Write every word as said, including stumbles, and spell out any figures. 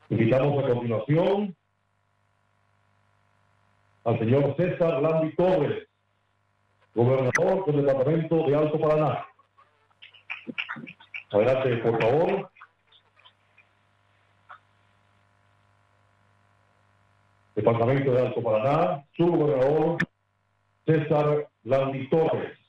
Invitamos a continuación al señor César Landy Torres, gobernador del departamento de Alto Paraná. Adelante, por favor. Departamento de Alto Paraná, su gobernador César Landy Torres.